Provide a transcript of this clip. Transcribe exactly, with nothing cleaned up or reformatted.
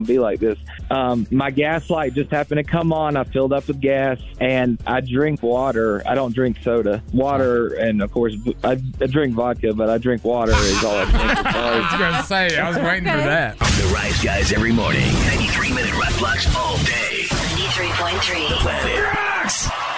be like this. Um, my gas light just happened to come on. I filled up with gas, and I drink water. I don't drink soda. Water, and of course, I, I drink vodka, but I drink water is all I drink. I was going to say, I was waiting okay. for that. The Rise Guys every morning. ninety-three minute rap blocks all day. ninety-three point three. The Planet Rocks.